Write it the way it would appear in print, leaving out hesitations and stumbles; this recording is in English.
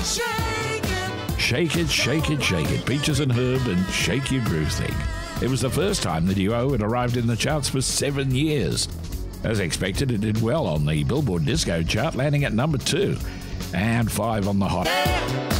Shake it, shake it, shake it. Peaches and Herb and Shake Your Groove Thing. It was the first time the duo had arrived in the charts for 7 years. As expected, it did well on the Billboard Disco chart, landing at number 2 and 5 on the Hot